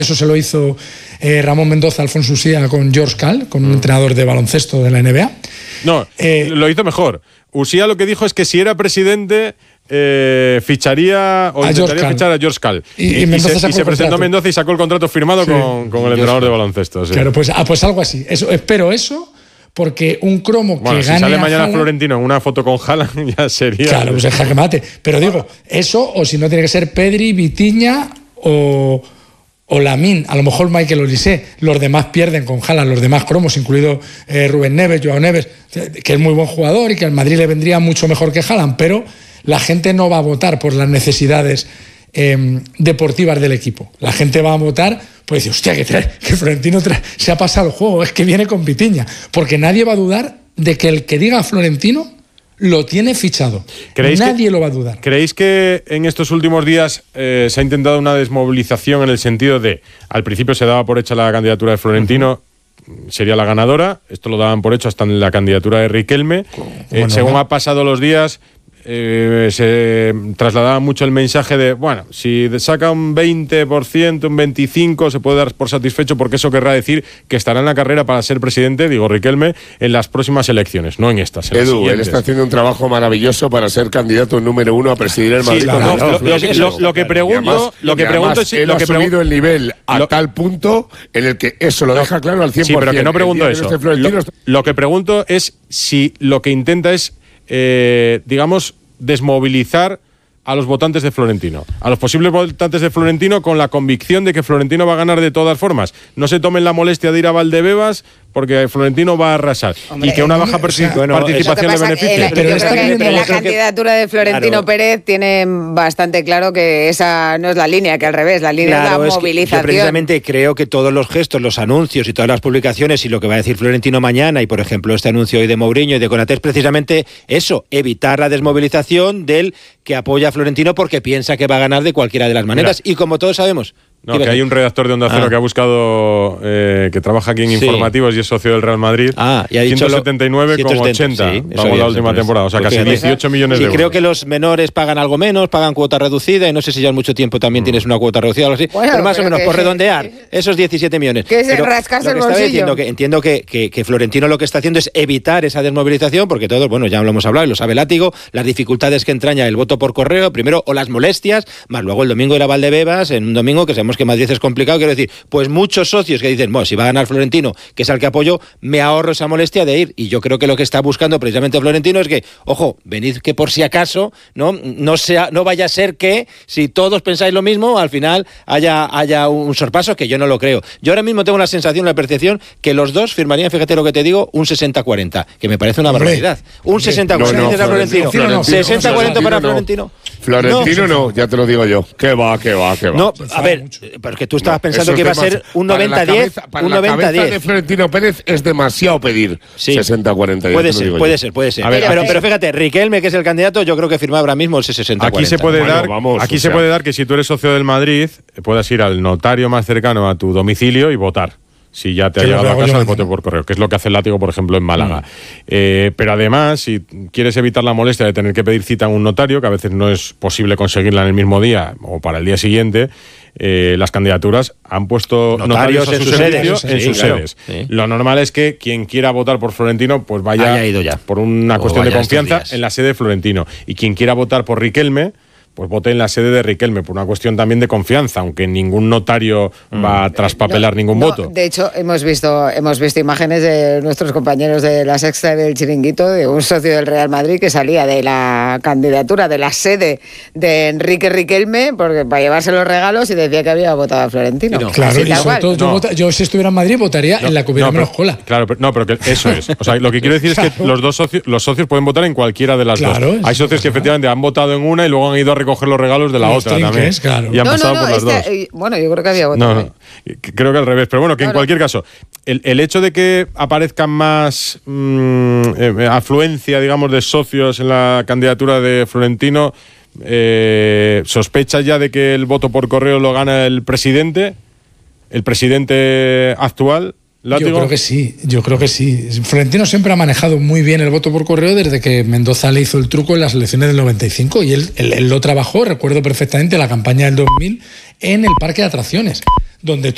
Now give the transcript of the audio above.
Eso se lo hizo Ramón Mendoza, Alfonso Usía con George Karl, con un entrenador de baloncesto de la NBA. No, lo hizo mejor. Usía lo que dijo es que si era presidente ficharía o intentaría fichar a George Karl. Y se presentó Mendoza y sacó el contrato firmado con el entrenador de baloncesto. Sí. Claro, pues algo así. Espero eso. Porque un cromo que gane. Si sale mañana Florentino en una foto con Haaland, ya sería. Claro, pues es jaque mate. Pero digo, eso, o si no, tiene que ser Pedri, Vitinha o Lamine. A lo mejor Michael Olise. Los demás pierden con Haaland, los demás cromos, incluido Rubén Neves, Joao Neves, que es muy buen jugador y que al Madrid le vendría mucho mejor que Haaland. Pero la gente no va a votar por las necesidades deportivas del equipo. La gente va a votar, pues dice, hostia, que Florentino se ha pasado el juego, es que viene con Vitinha, porque nadie va a dudar de que el que diga Florentino lo tiene fichado. Nadie lo va a dudar. ¿Creéis que en estos últimos días se ha intentado una desmovilización en el sentido de, al principio se daba por hecha la candidatura de Florentino, sería la ganadora, esto lo daban por hecho hasta en la candidatura de Riquelme, según ha pasado los días, se trasladaba mucho el mensaje de, bueno, si saca un 20%, un 25%, se puede dar por satisfecho porque eso querrá decir que estará en la carrera para ser presidente, digo Riquelme, en las próximas elecciones, no en estas. Edu, él está haciendo un trabajo maravilloso para ser candidato número 1 a presidir el Madrid. Lo que pregunto es... Él ha subido el nivel a tal punto en el que eso lo deja claro al 100%. Sí, pero que no pregunto eso. Lo que pregunto es si lo que intenta es digamos, desmovilizar a los votantes de Florentino, a los posibles votantes de Florentino con la convicción de que Florentino va a ganar de todas formas. No se tomen la molestia de ir a Valdebebas porque Florentino va a arrasar. Hombre, y que una baja participación le beneficie. Pero la candidatura de Florentino Pérez tiene bastante claro que esa no es la línea, que al revés, la línea es la movilización. Yo precisamente creo que todos los gestos, los anuncios y todas las publicaciones y lo que va a decir Florentino mañana y, por ejemplo, este anuncio hoy de Mourinho y de Konaté es precisamente eso, evitar la desmovilización del que apoya a Florentino porque piensa que va a ganar de cualquiera de las maneras. Mira. Y como todos sabemos... No, que hay un redactor de Onda Cero que ha buscado, que trabaja aquí en Informativos y es socio del Real Madrid. Y ha dicho 179,80 pagó la última temporada, o sea, casi 18 millones de euros. Creo que los menores pagan algo menos, pagan cuota reducida y no sé si ya en mucho tiempo también tienes una cuota reducida o algo así, pero más o menos, por redondear, esos 17 millones. Que se rascarse el bolsillo. Diciendo que entiendo que Florentino lo que está haciendo es evitar esa desmovilización, porque todos, bueno, ya lo hemos hablado y lo sabe Látigo, las dificultades que entraña el voto por correo, primero, o las molestias, más luego el domingo ir a Valdebebas, en un domingo que sabemos que Madrid es complicado, quiero decir, pues muchos socios que dicen, bueno, si va a ganar Florentino, que es al que apoyo, me ahorro esa molestia de ir. Y yo creo que lo que está buscando precisamente Florentino es que, ojo, venid que por si acaso, no vaya a ser que, si todos pensáis lo mismo, al final haya un sorpaso, que yo no lo creo. Yo ahora mismo tengo la sensación, la percepción, que los dos firmarían, fíjate lo que te digo, un 60-40, que me parece una barbaridad. Un 60-40 para Florentino. 60-40 para Florentino. Florentino no, ya te lo digo yo. Que va. No, a ver, porque tú estabas pensando que iba a ser un 90-10. Para la cabeza de Florentino Pérez es demasiado pedir 60-40. Puede ser. A ver, pero fíjate, Riquelme, que es el candidato, yo creo que firma ahora mismo el 60-40. Aquí se puede dar que si tú eres socio del Madrid, puedas ir al notario más cercano a tu domicilio y votar. Si ya te ha llegado a casa el voto por correo, que es lo que hace el Látigo, por ejemplo, en Málaga. Pero además, si quieres evitar la molestia de tener que pedir cita a un notario, que a veces no es posible conseguirla en el mismo día o para el día siguiente, las candidaturas han puesto notarios a sus sedes. Sí. Lo normal es que quien quiera votar por Florentino pues vaya ido ya, por una cuestión de confianza en la sede de Florentino. Y quien quiera votar por Riquelme, pues vote en la sede de Riquelme, por una cuestión también de confianza, aunque ningún notario va a traspapelar ningún voto. De hecho, hemos visto imágenes de nuestros compañeros de la Sexta del Chiringuito, de un socio del Real Madrid que salía de la candidatura, de la sede de Enrique Riquelme, porque para llevarse los regalos, y decía que había votado a Florentino. Claro, y sobre todo yo si estuviera en Madrid votaría en la que hubiera menos cola. Claro, pero que eso es. O sea, lo que quiero decir es que los socios pueden votar en cualquiera de las dos. Hay socios que efectivamente han votado en una y luego han ido a recoger los regalos de la otra también. Claro. Y han pasado por las dos. Bueno, yo creo que había votado. Creo que al revés. Pero bueno, que en cualquier caso, el hecho de que aparezcan más afluencia, digamos, de socios en la candidatura de Florentino, ¿sospecha ya de que el voto por correo lo gana el presidente actual? ¿Látigo? Yo creo que sí. Florentino siempre ha manejado muy bien el voto por correo desde que Mendoza le hizo el truco en las elecciones del 95 y él lo trabajó, recuerdo perfectamente la campaña del 2000 en el parque de atracciones, donde